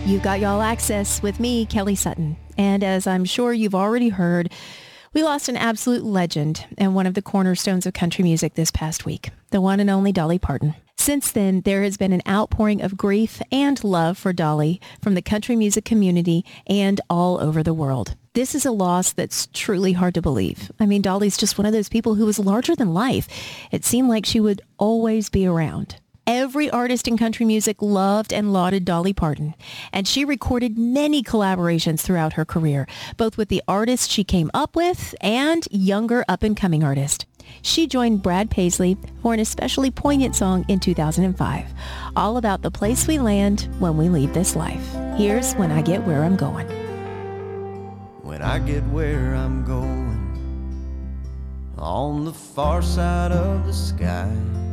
You got y'all access with me, Kelly Sutton. And as I'm sure you've already heard, we lost an absolute legend and one of the cornerstones of country music this past week, the one and only Dolly Parton. Since then, there has been an outpouring of grief and love for Dolly from the country music community and all over the world. This is a loss that's truly hard to believe. I mean, Dolly's just one of those people who was larger than life. It seemed like she would always be around. Every artist in country music loved and lauded Dolly Parton, and she recorded many collaborations throughout her career, both with the artists she came up with and younger up-and-coming artists. She joined Brad Paisley for an especially poignant song in 2005, all about the place we land when we leave this life. Here's When I Get Where I'm Going. When I get where I'm going, on the far side of the sky,